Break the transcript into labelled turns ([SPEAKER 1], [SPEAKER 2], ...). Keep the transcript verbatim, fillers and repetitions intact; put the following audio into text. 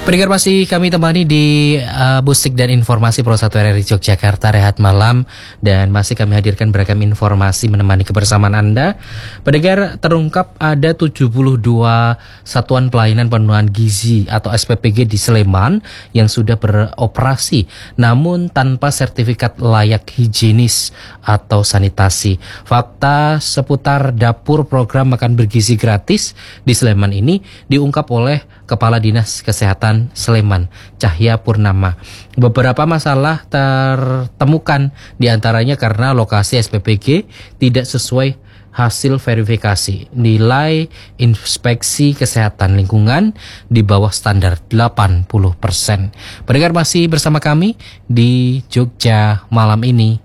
[SPEAKER 1] Pendengar masih kami temani di uh, Musik dan Informasi Pro satu R R I Yogyakarta Rehat Malam, dan masih kami hadirkan beragam informasi menemani kebersamaan Anda. Pendengar, terungkap ada tujuh puluh dua satuan pelayanan pemenuhan gizi atau S P P G di Sleman yang sudah beroperasi namun tanpa sertifikat layak higienis atau sanitasi. Fakta seputar dapur program makan bergizi gratis di Sleman ini diungkap oleh Kepala Dinas Kesehatan Sleman, Cahya Purnama. Beberapa masalah tertemukan, diantaranya karena lokasi S P P G tidak sesuai hasil verifikasi, nilai inspeksi kesehatan lingkungan di bawah standar delapan puluh persen. Pendengar masih bersama kami di Jogja malam ini.